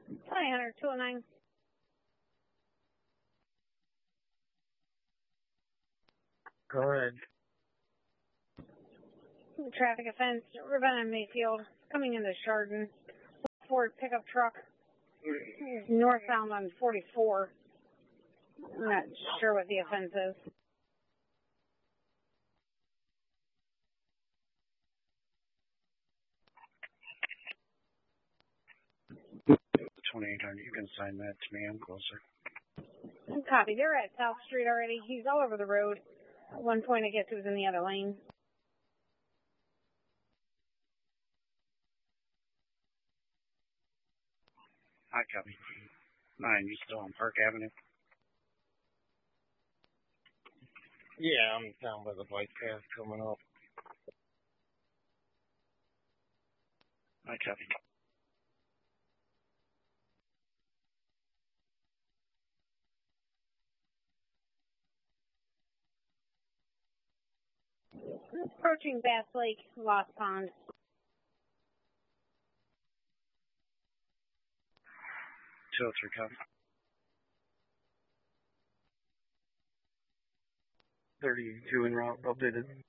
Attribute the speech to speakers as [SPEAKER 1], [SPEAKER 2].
[SPEAKER 1] Hi, Hunter, 209.
[SPEAKER 2] Go ahead.
[SPEAKER 1] Traffic offense, Ravenna Mayfield, coming into Chardon. Ford pickup truck, northbound on 44. I'm not sure what the offense is.
[SPEAKER 2] 2800. You can sign that to me. I'm closer.
[SPEAKER 1] Copy. They're at South Street already. He's all over the road. At one point, I guess he was in the other lane.
[SPEAKER 2] Hi, copy. 9, you still on Park Avenue?
[SPEAKER 3] Yeah, I'm down by the bike path coming up.
[SPEAKER 2] Hi, copy.
[SPEAKER 1] Approaching Bass Lake, Lost Pond.
[SPEAKER 2] 203, copy. 32 en route, updated.